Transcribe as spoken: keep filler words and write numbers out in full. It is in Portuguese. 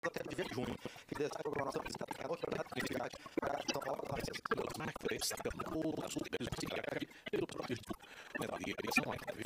até de junho. E dessa programação que está tendo aqui na atividade para São Paulo da Princesa. Marca esta o azul de pelo próprio mas ali eles são mais